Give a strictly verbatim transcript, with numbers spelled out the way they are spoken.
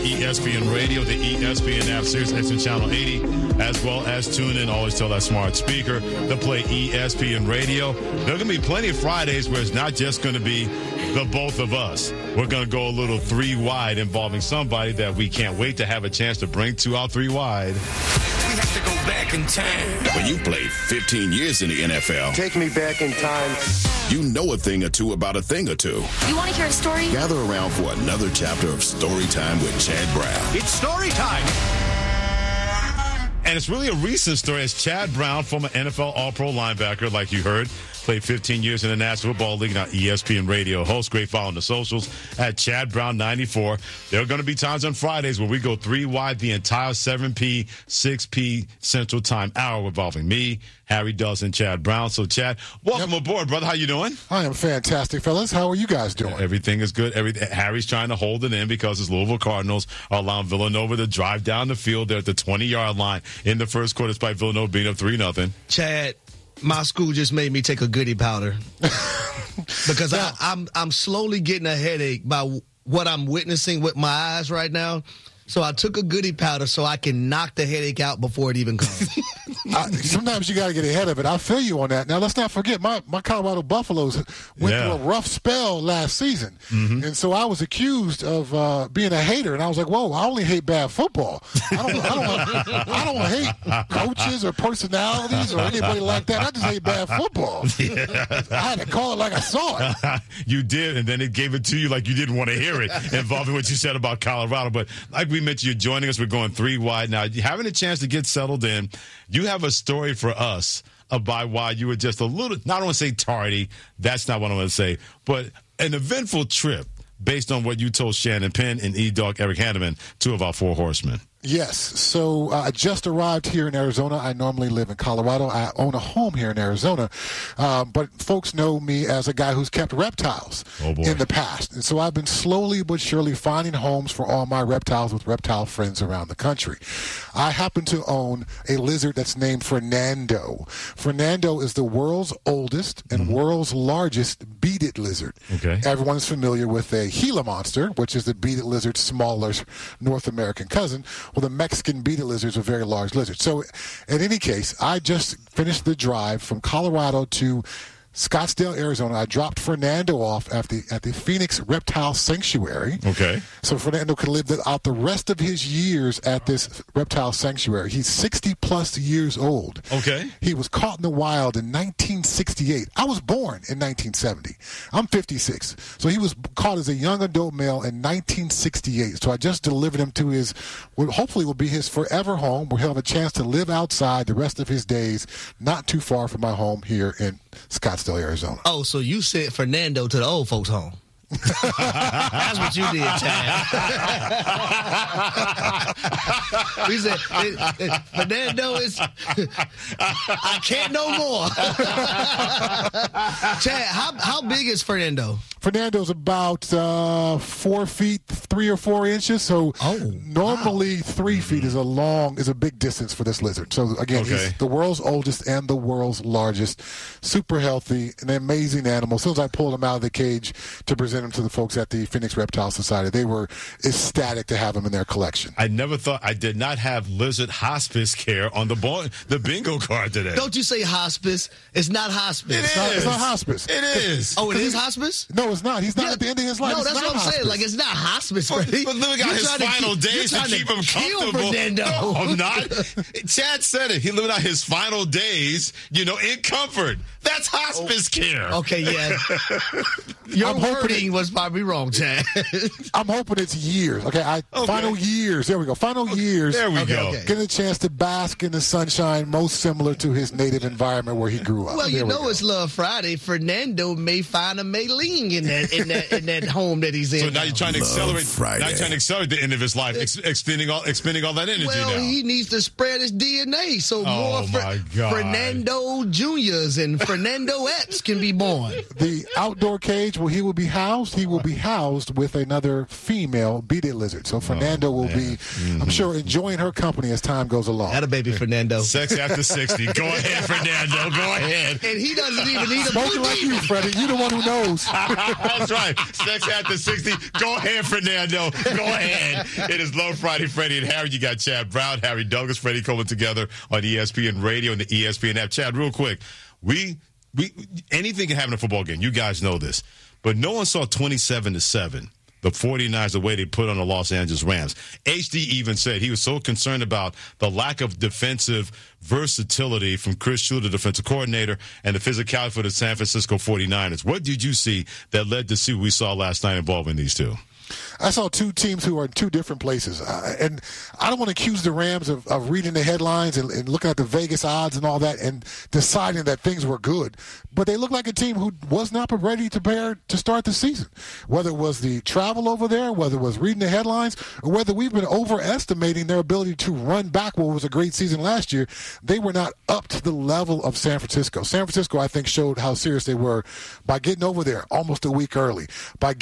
E S P N Radio, the E S P N app, Sirius X M Channel eighty, as well as tune in. Always tell that smart speaker to play E S P N Radio. There are going to be plenty of Fridays where it's not just going to be the both of us. We're going to go a little three wide involving somebody that we can't wait to have a chance to bring to our three wide. We have to go back in time. When you played fifteen years in the N F L, take me back in time. You know a thing or two about a thing or two. You want to hear a story? Gather around for another chapter of Story Time with Chad Brown. It's story time. And it's really a recent story as Chad Brown, former N F L All-Pro linebacker, like you heard, played fifteen years in the National Football League, now E S P N Radio host. Great follow on the socials at Chad Brown ninety-four. There are going to be times on Fridays where we go three wide the entire seven P, six P Central Time hour involving me, Harry Dawson, and Chad Brown. So, Chad, welcome yep. aboard, brother. How you doing? I am fantastic, fellas. How are you guys doing? Yeah, everything is good. Every, Harry's trying to hold it in because his Louisville Cardinals are allowing Villanova to drive down the field. They're at the twenty-yard line in the first quarter, despite Villanova being up three nothing. Chad, my school just made me take a goody powder because I, I'm I'm slowly getting a headache by what I'm witnessing with my eyes right now. So I took a goody powder so I can knock the headache out before it even comes. I, sometimes you got to get ahead of it. I feel you on that. Now, let's not forget, my, my Colorado Buffaloes went yeah. through a rough spell last season. Mm-hmm. And so I was accused of uh, being a hater. And I was like, whoa, I only hate bad football. I don't, I don't, I don't hate coaches or personalities or anybody like that. I just hate bad football. Yeah. I had to call it like I saw it. You did, and then it gave it to you like you didn't want to hear it, involving what you said about Colorado. But like we mentioned, you're joining us. We're going three wide now. Having a chance to get settled in, you have a story for us about why you were just a little, not want to say tardy, that's not what I want to say, but an eventful trip based on what you told Shannon Penn and E-Dog Eric Hanneman, two of our four horsemen. Yes. So uh, I just arrived here in Arizona. I normally live in Colorado. I own a home here in Arizona. Um, but folks know me as a guy who's kept reptiles oh boy. in the past. And so I've been slowly but surely finding homes for all my reptiles with reptile friends around the country. I happen to own a lizard that's named Fernando. Fernando is the world's oldest and mm-hmm. world's largest beaded lizard. Okay. Everyone's familiar with a Gila monster, which is the beaded lizard's smaller North American cousin. Well, the Mexican beaded lizard is a very large lizard. So, in any case, I just finished the drive from Colorado to Scottsdale, Arizona. I dropped Fernando off at the at the Phoenix Reptile Sanctuary. Okay. So Fernando could live out the rest of his years at this reptile sanctuary. He's sixty plus years old. Okay. He was caught in the wild in nineteen sixty-eight. I was born in nineteen seventy. I'm fifty-six. So he was caught as a young adult male in nineteen sixty-eight. So I just delivered him to his, what hopefully will be his forever home, where he'll have a chance to live outside the rest of his days, not too far from my home here in Scottsdale, Arizona. Oh, so you sent Fernando to the old folks' home. That's what you did, Chad. We said, Fernando is, I can't no more. Chad, how, how big is Fernando? Fernando's about uh, four feet, three or four inches. So oh, normally wow. three feet is a long, is a big distance for this lizard. So again, okay. he's the world's oldest and the world's largest. Super healthy, an amazing animal. As soon as I pulled him out of the cage to present him to the folks at the Phoenix Reptile Society, they were ecstatic to have him in their collection. I never thought, I did not have lizard hospice care on the bo- the bingo card today. Don't you say hospice? It's not hospice. It It's is. not, it's not hospice. It is. Oh, it is hospice? No, it's not. He's not Yeah. at the end of his life. No, it's that's not what I'm hospice. saying. Like, it's not hospice, But, Freddie. but living out You're his trying to final keep- days you're to trying keep him kill comfortable. Fernando. No, I'm not. Chad said it. He living out his final days, you know, in comfort. That's hospice oh. care. Okay, yeah. Your I'm hoping wording it- was probably wrong, Chad. I'm hoping it's years. Okay, I Okay. final years. There we go. Final years. There we Okay, go. okay. Getting a chance to bask in the sunshine, most similar to his native environment where he grew up. Well, you There we know go. it's Love Friday. Fernando may find a Maylene in that in that in that home that he's in. So now you're trying to Love accelerate. Friday. Now you're trying to accelerate the end of his life, ex- expending all, expending all that energy well, now. he needs to spread his D N A so Oh, more Fer- my God. Fernando Juniors and Fernando Ets can be born. The outdoor cage where he will be housed, he will be housed with another female beaded lizard. So Fernando will be, Mm-hmm. I'm sure, enjoying her company as time goes along. That a baby Fernando. Sex after sixty. Go ahead, Fernando. Go ahead. And he doesn't even need a Spoken like you, Freddie. You're the one who knows. That's right. Sex after sixty. Go ahead, Fernando. Go ahead. It is Low Friday, Freddie and Harry. You got Chad Brown, Harry Douglas, Freddie Coleman together on E S P N Radio and the E S P N app. Chad, real quick. We, we, anything can happen in a football game. You guys know this. But no one saw twenty-seven to seven. The 49ers, the way they put on the Los Angeles Rams. H D even said he was so concerned about the lack of defensive versatility from Chris Shula, the defensive coordinator, and the physicality for the San Francisco 49ers. What did you see that led to see what we saw last night involving these two? I saw two teams who are in two different places. Uh, and I don't want to accuse the Rams of, of reading the headlines and, and looking at the Vegas odds and all that and deciding that things were good. But they look like a team who was not ready to prepare to start the season. Whether it was the travel over there, whether it was reading the headlines, or whether we've been overestimating their ability to run back what was a great season last year, they were not up to the level of San Francisco. San Francisco, I think, showed how serious they were by getting over there almost a week early, by